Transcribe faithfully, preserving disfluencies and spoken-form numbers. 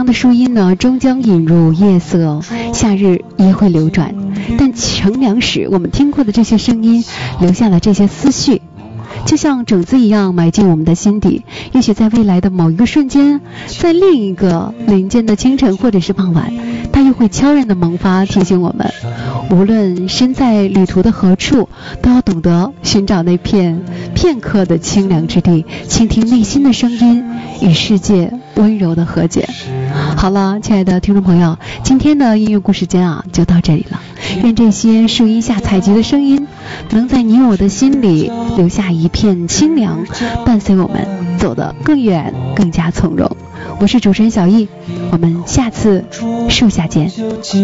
的树荫呢，终将引入夜色，夏日也会流转。但乘凉时，我们听过的这些声音，留下了这些思绪，就像种子一样埋进我们的心底。也许在未来的某一个瞬间，在另一个林间的清晨或者是傍晚，它又会悄然的萌发，提醒我们，无论身在旅途的何处，都要懂得寻找那片片刻的清凉之地，倾听内心的声音，与世界温柔的和解。好了，亲爱的听众朋友，今天的音乐故事间啊，就到这里了。愿这些树荫下采集的声音，能在你我的心里留下一片清凉，伴随我们走得更远，更加从容。我是主持人小易，我们下次树下见。